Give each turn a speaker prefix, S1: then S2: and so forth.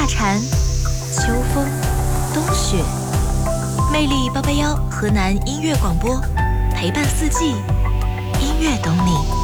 S1: 蝉、秋风、冬雪，魅力881河南音乐广播，陪伴四季，音乐懂你。